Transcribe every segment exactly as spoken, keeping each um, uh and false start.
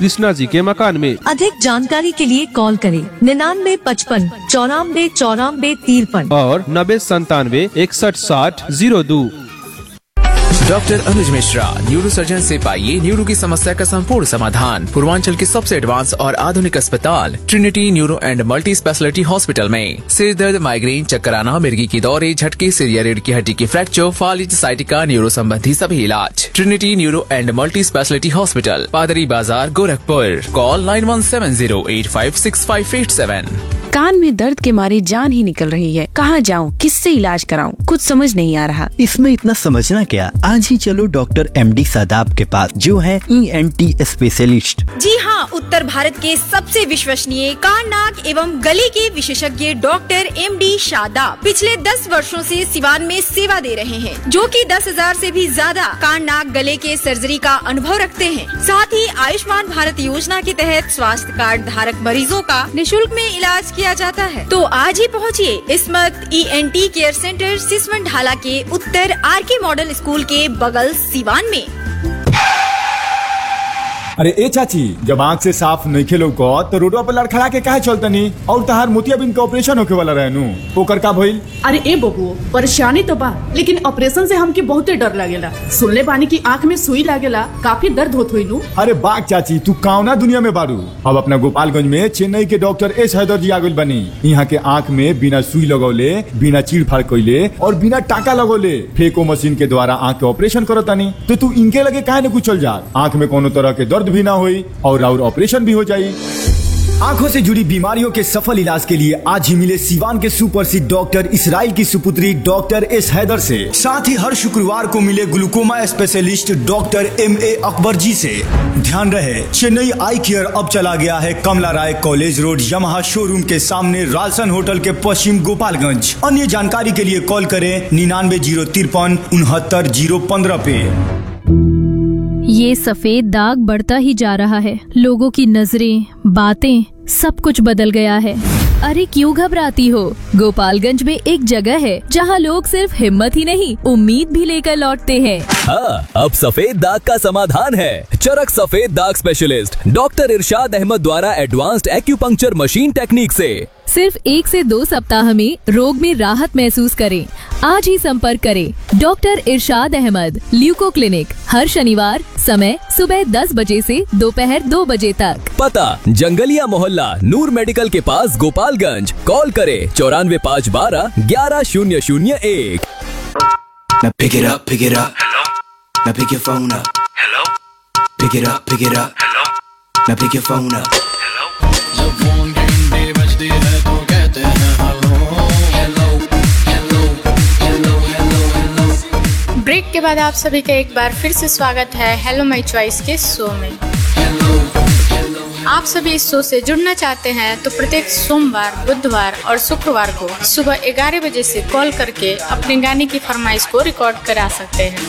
कृष्णा जी के मकान में। अधिक जानकारी के लिए कॉल करें निन्यानवे पचपन चौरानवे चौरानवे तिरपन और नब्बे संतानवे इकसठ साठ जीरो दो। डॉक्टर अनुज मिश्रा, न्यूरो सर्जन से पाइए न्यूरो की समस्या का संपूर्ण समाधान। पूर्वांचल के सबसे एडवांस और आधुनिक अस्पताल Trinity neuro and multi speciality hospital में सिर दर्द, माइग्रेन, चक्कर आना, मिर्गी की दौरे, झटके, सिर या रीढ़ की हड्डी की फ्रैक्चर, फालिज, साइटिका, न्यूरो संबंधी सभी इलाज। Trinity neuro and multi speciality hospital, पादरी बाजार, Gorakhpur. Call nine one seven zero eight five six five eight seven. कान में दर्द के मारे जान ही निकल रही है। कहाँ जाऊँ, किससे इलाज कराऊँ, कुछ समझ नहीं आ रहा। इसमें इतना समझना क्या, आज ही चलो डॉक्टर एमडी शादाब के पास, जो है ई एन टी स्पेशलिस्ट। जी हाँ, उत्तर भारत के सबसे विश्वसनीय कान, नाक एवं गले के विशेषज्ञ डॉक्टर एमडी शादाब पिछले दस वर्षों से सिवान में सेवा दे रहे हैं, जो कि दस हजार से भी ज्यादा कान, नाक, गले के सर्जरी का अनुभव रखते हैं। साथ ही आयुष्मान भारत योजना के तहत स्वास्थ्य कार्ड धारक मरीजों का निःशुल्क में इलाज किया जाता है। तो आज ही पहुँचिए इस्मत E N tea care centre, Siswan ढाला के उत्तर आर के मॉडल स्कूल के बगल सिवान में। अरे ए चाची, जब आँख से साफ नहीं खेलो को तो रोडवा पर लड़खड़ा के काहे चलतनी? और तहार मोतियाबिंद के ऑपरेशन होके वाला रहनु, ओकर का भइल? अरे ए बबू, परेशानी तो बा, लेकिन ऑपरेशन से हमके बहुते डर लगेला। सुनले बानी की आँख में सुई लागेला, काफी दर्द होत होई नु। अरे बाग चाची, तू कौना दुनिया में बारू? अब अपना गोपालगंज में चेन्नई के डॉक्टर एस हैदर जी आगुल बनी। यहाँ के आँख में बिना सुई लगौले, बिना चीड़ फाड़ कइले और बिना टाका लगौले फेको मशीन के द्वारा आँख के ऑपरेशन करतानी। तो तू इनके लगे काहे न कुछ चल जा, आँख में कोनो तरह के दर्द भी ना हुई और और ऑपरेशन भी हो जाये। आंखों से जुड़ी बीमारियों के सफल इलाज के लिए आज ही मिले सिवान के सुप्रसिद्ध डॉक्टर इसराइल की सुपुत्री डॉक्टर एस हैदर से। साथ ही हर शुक्रवार को मिले glaucoma specialist doctor M A Akbar जी से। ध्यान रहे, चेन्नई आई केयर अब चला गया है कमला राय कॉलेज रोड, यमहा शोरूम के सामने, रालसन होटल के पश्चिम, गोपालगंज। अन्य जानकारी के लिए कॉल करें निन्यानवे जीरो तिरपन उनहत्तर जीरो पंद्रह पे। ये सफेद दाग बढ़ता ही जा रहा है। लोगों की नजरें, बातें, सब कुछ बदल गया है। अरे क्यों घबराती हो? गोपालगंज में एक जगह है जहां लोग सिर्फ हिम्मत ही नहीं, उम्मीद भी लेकर लौटते हैं। हाँ, अब सफेद दाग का समाधान है। चरक सफेद दाग स्पेशलिस्ट डॉक्टर इरशाद अहमद द्वारा एडवांस्ड एक्यूपंक्चर मशीन टेक्निक से सिर्फ एक से दो सप्ताह में रोग में राहत महसूस करें। आज ही संपर्क करें डॉक्टर इरशाद अहमद, ल्यूको क्लिनिक, हर शनिवार, समय सुबह दस बजे से दोपहर दो बजे तक। पता जंगलिया मोहल्ला, नूर मेडिकल के पास, गोपालगंज। कॉल करें चौरानवे पाँच बारह ग्यारह शून्य शून्य एक। Now pick it up, pick it up. Hello. Now pick your phone up. Hello. Pick it up, pick it up. Hello. Now pick your phone up. Hello. जब फोन घंटे बजते हैं तो कहते हैं hello hello hello hello hello hello. Break के बाद आप सभी का एक बार फिर से स्वागत है हेलो माय चॉइस के शो में। आप सभी इस शो से जुड़ना चाहते हैं तो प्रत्येक सोमवार, बुधवार और शुक्रवार को सुबह ग्यारह बजे से कॉल करके अपने गाने की फरमाइश को रिकॉर्ड करा सकते हैं।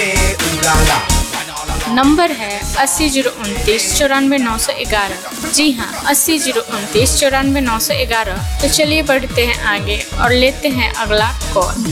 नंबर है अस्सी जीरो उनतीस चौरानवे नौ सौ ग्यारह। जी हाँ, अस्सी जीरो उनतीस चौरानवे नौ सौ ग्यारह। तो चलिए बढ़ते हैं आगे और लेते हैं अगला कॉल।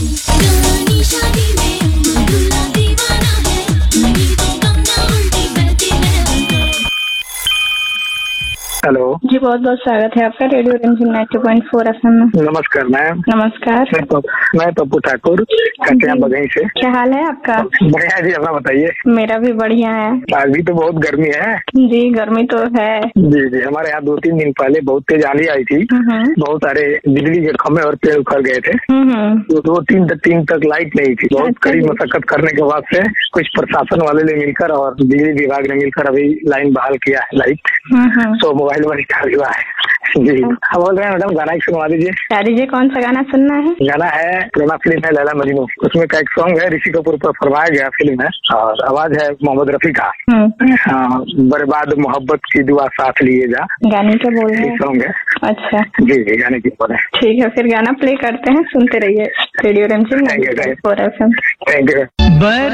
हेलो जी, बहुत बहुत स्वागत है आपका रेडियो रिमझिम नाइंटी पॉइंट फोर एफएम में। नमस्कार मैम। नमस्कार। मैं, तो, मैं पप्पू ठाकुर कटिया बगई से। क्या हाल है आपका? बढ़िया जी, अपना बताइए। मेरा भी बढ़िया है। अभी तो बहुत गर्मी है। जी गर्मी तो है। जी जी, हमारे यहाँ दो तीन दिन पहले बहुत तेज आंधी आई थी। बहुत सारे बिजली के खंभे और पेड़ उखड़ गए थे। तो दो तीन तीन तक लाइट नहीं थी। बहुत कड़ी मशक्कत करने के बाद से कुछ प्रशासन वाले ने मिलकर और बिजली विभाग ने मिलकर अभी लाइन बहाल किया है, लाइट। तो मोबाइल में रिचार्ज हुआ है। जी हाँ, बोल रहे हैं मैडम, गाना एक सुनवा दीजिए। क्या दीजिए? कौन सा गाना सुनना है? गाना है पुराना फिल्म है लैला मजनू, उसमें का एक सॉन्ग है, ऋषि कपूर पर फरमाया गया फिल्म है और आवाज है मोहम्मद रफी का। हाँ, बर्बाद मोहब्बत की दुआ साथ लिए जा। गाने के बोल रहे हैं? सॉन्ग है। अच्छा जी जी, गाने की बोल है। ठीक है, फिर गाना प्ले करते हैं, सुनते रहिए रेडियो रिमझिम ninety point four FM. Thank you.